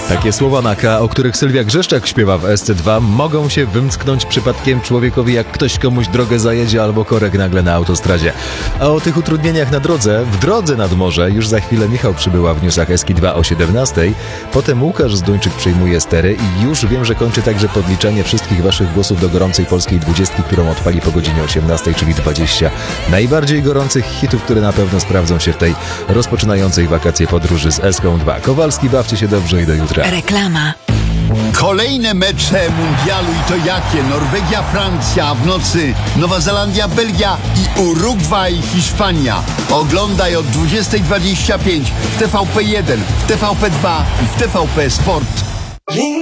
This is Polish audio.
Takie słowa na K, o których Sylwia Grzeszczak śpiewa w SC2, mogą się wymsknąć przypadkiem człowiekowi, jak ktoś komuś drogę zajedzie albo korek nagle na autostradzie. A o tych utrudnieniach na drodze, w drodze nad morze, już za chwilę Michał przybyła w newsach Eski 2 o 17:00. Potem Łukasz Zduńczyk przejmuje stery i już wiem, że kończy także podliczanie wszystkich waszych głosów do gorącej polskiej 20, którą odpali po godzinie 18:00, czyli 20 najbardziej gorących hitów, które na pewno sprawdzą się w tej rozpoczynającej wakacje podróży z Eską 2. Kowalski, bawcie się dobrze i do jutra. Reklama. Kolejne mecze mundialu i to jakie? Norwegia, Francja, a w nocy Nowa Zelandia, Belgia i Urugwaj, Hiszpania. Oglądaj od 20:25 w TVP1, w TVP2 i w TVP Sport.